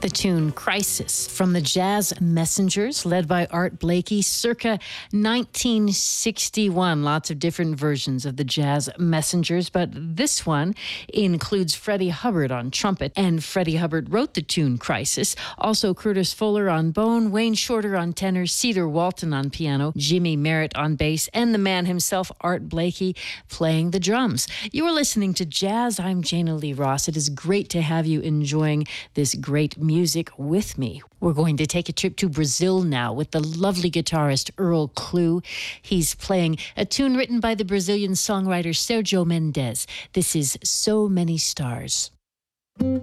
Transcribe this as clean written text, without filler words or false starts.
The tune Crisis from the Jazz Messengers, led by Art Blakey, circa 1961. Lots of different versions of the Jazz Messengers, but this one includes Freddie Hubbard on trumpet, and Freddie Hubbard wrote the tune Crisis. Also Curtis Fuller on bone, Wayne Shorter on tenor, Cedar Walton on piano, Jimmy Merritt on bass, and the man himself, Art Blakey, playing the drums. You are listening to Jazz. I'm Jana Lee Ross. It is great to have you enjoying this great music with me. We're going to take a trip to Brazil now with the lovely guitarist Earl Klugh. He's playing a tune written by the Brazilian songwriter Sergio Mendes. This is So Many Stars.